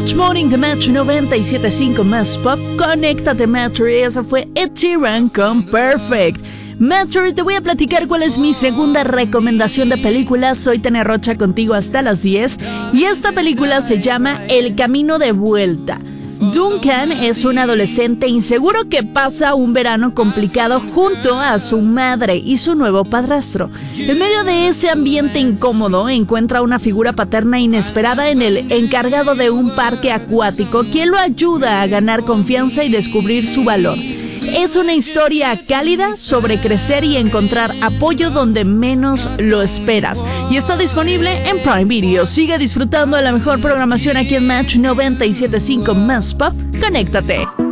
Match Morning de Match 97.5 más pop. Conéctate, Matthew. Esa fue Ed Sheeran con Perfect. Matthew, te voy a platicar cuál es mi segunda recomendación de película. Soy Tania Rocha contigo hasta las 10. Y esta película se llama El Camino de Vuelta. Duncan es un adolescente inseguro que pasa un verano complicado junto a su madre y su nuevo padrastro. En medio de ese ambiente incómodo, encuentra una figura paterna inesperada en el encargado de un parque acuático, quien lo ayuda a ganar confianza y descubrir su valor. Es una historia cálida sobre crecer y encontrar apoyo donde menos lo esperas. Y está disponible en Prime Video. Sigue disfrutando de la mejor programación aquí en Match 97.5 más pop. Conéctate.